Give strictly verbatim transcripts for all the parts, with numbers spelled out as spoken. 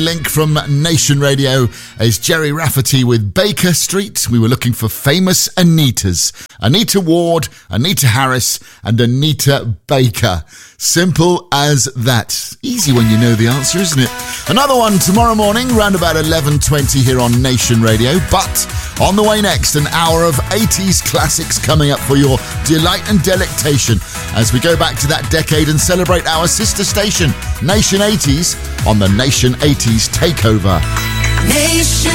Link from Nation Radio is Jerry Rafferty with Baker Street. We were looking for famous Anitas. Anita Ward, Anita Harris and Anita Baker. Simple as that. Easy when you know the answer, isn't it? Another one tomorrow morning, round about eleven twenty here on Nation Radio. But on the way next, an hour of eighties classics coming up for your delight and delectation as we go back to that decade and celebrate our sister station, Nation eighties, on the Nation eighties Takeover. Nation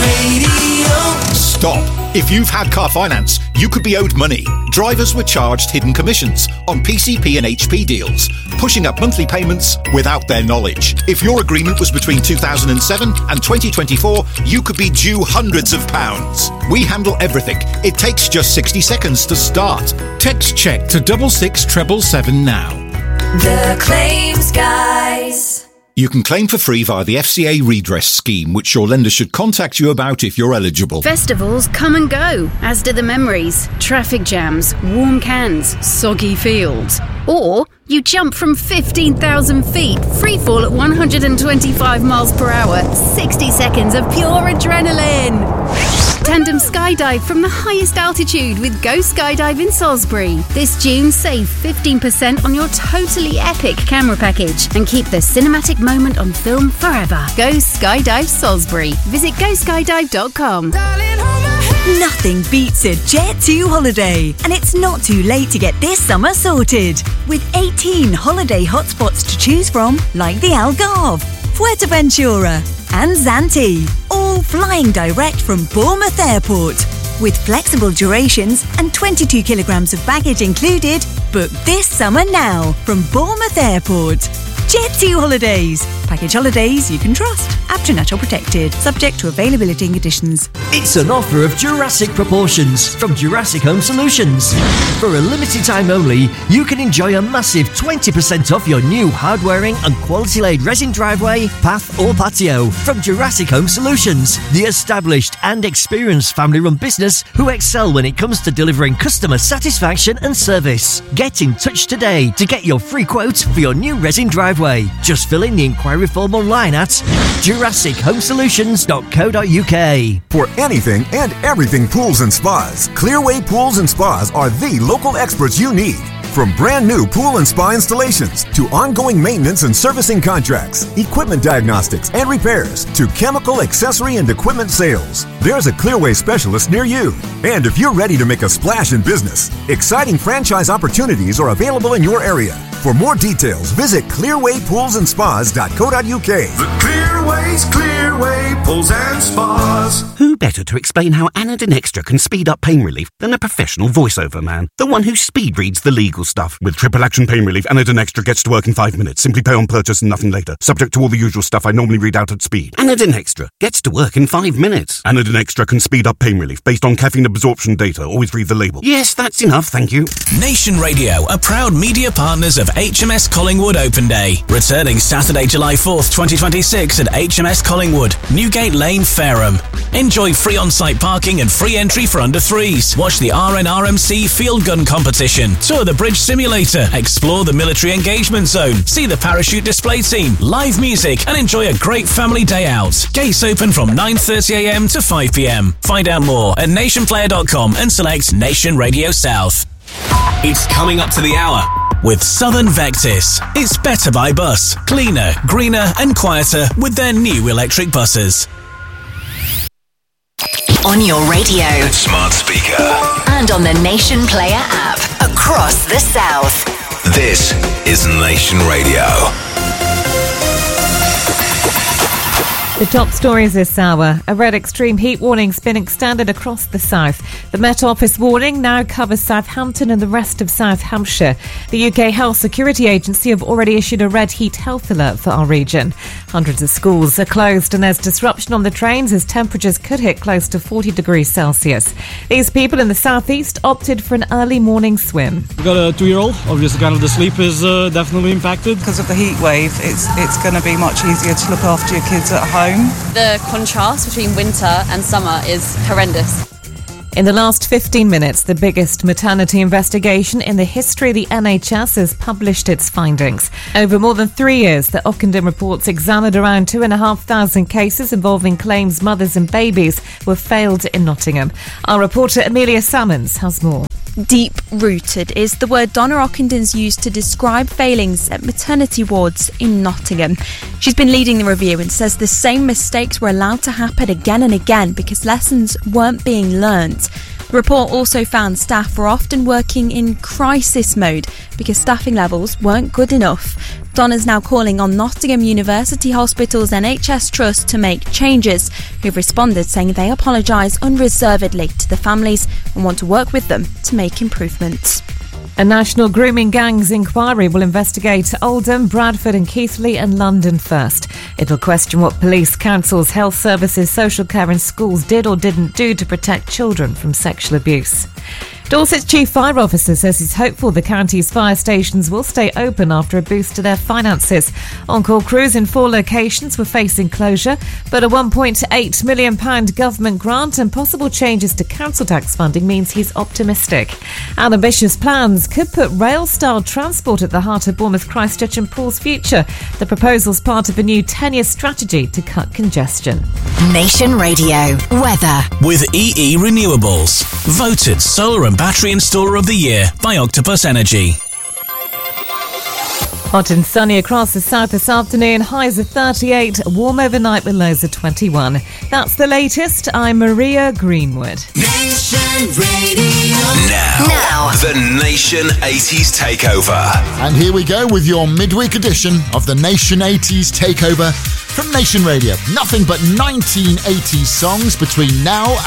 Radio. Stop. If you've had car finance, you could be owed money. Drivers were charged hidden commissions on P C P and H P deals, pushing up monthly payments without their knowledge. If your agreement was between two thousand seven and twenty twenty-four, you could be due hundreds of pounds. We handle everything. It takes just sixty seconds to start. Text check to double six treble seven now. The Claims Guys. You can claim for free via the F C A redress scheme, which your lender should contact you about if you're eligible. Festivals come and go, as do the memories, traffic jams, warm cans, soggy fields. Or you jump from fifteen thousand feet, free fall at one hundred twenty-five miles per hour, sixty seconds of pure adrenaline. Tandem skydive from the highest altitude with Go Skydive in Salisbury. This June, save fifteen percent on your totally epic camera package and keep the cinematic moment on film forever. Go Skydive Salisbury. Visit go skydive dot com. Nothing beats a Jet two holiday, and it's not too late to get this summer sorted. With eighteen holiday hotspots to choose from, like the Algarve, Fuerteventura and Zante, all flying direct from Bournemouth Airport. With flexible durations and twenty-two kilograms of baggage included, book this summer now from Bournemouth Airport. Jet two Holidays. Package holidays you can trust. After natural protected. Subject to availability and conditions. It's an offer of Jurassic proportions from Jurassic Home Solutions. For a limited time only, you can enjoy a massive twenty percent off your new hard-wearing and quality-laid resin driveway, path or patio from Jurassic Home Solutions, the established and experienced family-run business who excel when it comes to delivering customer satisfaction and service. Get in touch today to get your free quote for your new resin driveway. Just fill in the inquiry form online at jurassic home solutions dot co dot uk. For anything and everything pools and spas, Clearway Pools and Spas are the local experts you need. From brand new pool and spa installations to ongoing maintenance and servicing contracts, equipment diagnostics and repairs to chemical, accessory and equipment sales, there's a Clearway specialist near you. And if you're ready to make a splash in business, exciting franchise opportunities are available in your area. For more details, visit clearway pools and spas dot co dot uk. The Clearway's Clearway Pools and Spas. Who better to explain how Anadin Extra can speed up pain relief than a professional voiceover man? The one who speed reads the legal stuff. With triple action pain relief, Anadin Extra gets to work in five minutes. Simply pay on purchase and nothing later. Subject to all the usual stuff I normally read out at speed. Anadin Extra gets to work in five minutes. Anadin Extra can speed up pain relief based on caffeine absorption data. Always read the label. Yes, that's enough, thank you. Nation Radio are proud media partners of H M S Collingwood Open Day. Returning Saturday, July fourth, twenty twenty-six at H M S Collingwood, Newgate Lane, Fareham. Enjoy free on-site parking and free entry for under threes. Watch the R N R M C Field Gun Competition. Tour the Bridge Simulator. Explore the Military Engagement Zone. See the Parachute Display Team. Live music and enjoy a great family day out. Gates open from nine thirty a m to five p m. Find out more at nation player dot com and select Nation Radio South. It's coming up to the hour with Southern Vectis. It's better by bus. Cleaner, greener and quieter with their new electric buses. On your radio, Smart speaker. and on the Nation Player app across the South. This is Nation Radio. The top stories this hour. A red extreme heat warning's been extended across the south. The Met Office warning now covers Southampton and the rest of South Hampshire. The U K Health Security Agency have already issued a red heat health alert for our region. Hundreds of schools are closed and there's disruption on the trains as temperatures could hit close to forty degrees Celsius. These people in the southeast opted for an early morning swim. We've got a two-year-old. Obviously, kind of the sleep is uh, definitely impacted. Because of the heat wave, it's, it's going to be much easier to look after your kids at home. The contrast between winter and summer is horrendous. In the last fifteen minutes, the biggest maternity investigation in the history of the N H S has published its findings. Over more than three years, the Ockenden reports examined around two and a half thousand cases involving claims mothers and babies were failed in Nottingham. Our reporter Amelia Salmons has more. Deep-rooted is the word Donna Ockendens used to describe failings at maternity wards in Nottingham. She's been leading the review and says the same mistakes were allowed to happen again and again because lessons weren't being learnt. The report also found staff were often working in crisis mode because staffing levels weren't good enough. Donna's now calling on Nottingham University Hospital's N H S Trust to make changes, who've responded saying they apologise unreservedly to the families and want to work with them to make improvements. A national grooming gangs inquiry will investigate Oldham, Bradford and Keighley and London first. It'll question what police, councils, health services, social care and schools did or didn't do to protect children from sexual abuse. Dorset's chief fire officer says he's hopeful the county's fire stations will stay open after a boost to their finances. On-call crews in four locations were facing closure, but a one point eight million pounds government grant and possible changes to council tax funding means he's optimistic. And ambitious plans could put rail-style transport at the heart of Bournemouth, Christchurch and Paul's future. The proposal's part of a new ten-year strategy to cut congestion. Nation Radio weather with E E Renewables, voted solar and battery installer of the year by Octopus Energy. Hot and sunny across the south this afternoon, highs of thirty-eight, warm overnight with lows of twenty-one. That's the latest. I'm Maria Greenwood. Nation Radio. Now, now, the Nation eighties Takeover. And here we go with your midweek edition of the Nation eighties Takeover from Nation Radio. Nothing but nineteen eighties songs between now